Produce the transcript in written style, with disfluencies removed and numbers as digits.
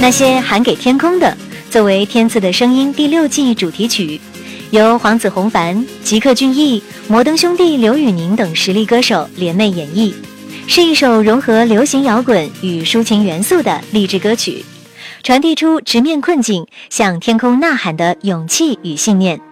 那些喊给天空的，作为《天赐的声音》第6季主题曲，由黄子弘凡、吉克隽逸、摩登兄弟刘宇宁等实力歌手联袂演绎，是一首融合流行摇滚与抒情元素的励志歌曲，传递出直面困境、向天空呐喊的勇气与信念。